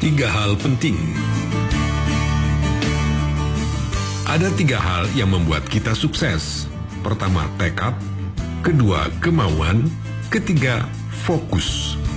Tiga hal penting. Ada tiga hal yang membuat kita sukses. Pertama, tekad. Kedua, kemauan. Ketiga, fokus.